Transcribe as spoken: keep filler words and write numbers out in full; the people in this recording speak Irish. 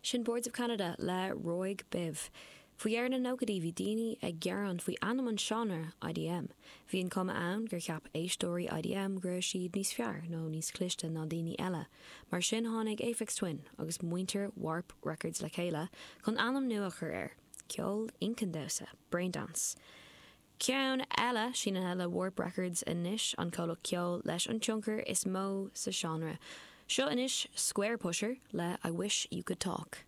Sin Boards of Canada le Roig Biv. Fuiar na nógadí bhí daoine ag gearan faoi anam an seanar I D M. Bhí an cuma ann gur ceap éistóirí I D M gur siad níos fear nó níos cliste ná daoine eile. Mar sin tháinig Aphex Twin agus muintir Warp Records le chéile chun anam nua chur air. Ceol Incandescent, Braindance. Ceann eile sin eile Warp Records inis an colach ceol leis an tionchar is mó sa seanra. Seo inis Square Pusher le I Wish You Could Talk.